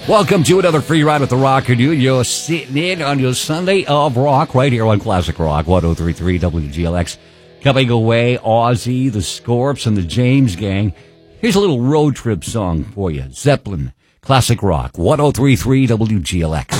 Welcome to another free ride with the Rocker Dude. You're sitting in on your Sunday of Rock right here on Classic Rock 103.3 WGLX. Coming away, Ozzy, the Scorps, and the James Gang. Here's a little road trip song for you. Zeppelin, Classic Rock 103.3 WGLX.